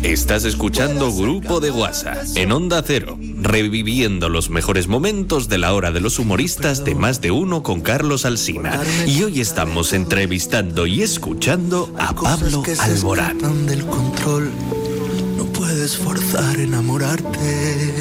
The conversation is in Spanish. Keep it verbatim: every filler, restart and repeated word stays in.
Estás escuchando Grupo de WhatsApp en Onda Cero, reviviendo los mejores momentos de la hora de los humoristas de Más de Uno con Carlos Alsina. Y hoy estamos entrevistando y escuchando a Pablo Alborán. Del control, no puedes forzar enamorarte.